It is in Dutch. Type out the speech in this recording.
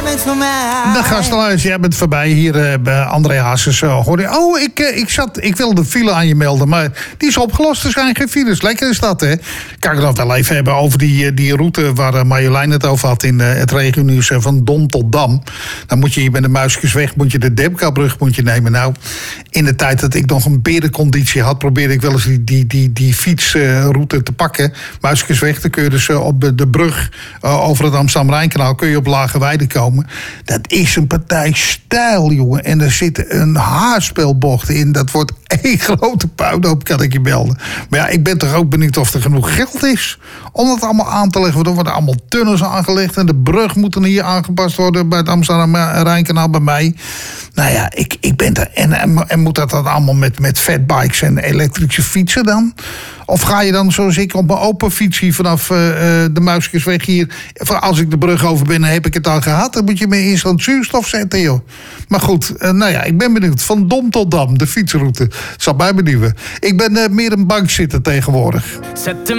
bent voor mij. De gastenluis, jij bent voorbij hier bij André Hazes. Hoorde je. Oh, ik wilde de file aan je melden, maar die is opgelost. Er zijn geen files. Lekker is dat, hè? Kan ik het nog wel even hebben over die route waar Marjolein het over had in het regionieuws van Dom tot Dam. Dan moet je hier bij de Muisjesweg, moet je de Demkabrug nemen. Nou, in de tijd dat ik nog een berenconditie had, probeerde ik wel eens die fietsroute te pakken. Muisjesweg, dan kun je dus op de brug over het Amsterdam-Rijnkanaal kun je op Lage Weide komen. Dat is een partij stijl, jongen. En er zit een haarspelbocht in. Dat wordt één grote puinhoop, kan ik je melden. Maar ja, ik ben toch ook benieuwd of er genoeg geld is om dat allemaal aan te leggen. Want er worden allemaal tunnels aangelegd en de brug moet dan hier aangepast worden bij het Amsterdam-Rijnkanaal bij mij. Nou ja, ik ben er. En moet dat dan allemaal met fatbikes en elektrische fietsen dan? Of ga je dan, zoals ik, op mijn open fiets hier vanaf de Muisjesweg hier. Als ik de brug over ben, dan heb ik het al gehad. Dan moet je me eerst aan het zuurstof zetten, joh. Maar goed, nou ja, ik ben benieuwd. Van Dom tot Dam, de fietsroute. Zal mij benieuwen. Ik ben meer een bankzitter tegenwoordig. Zet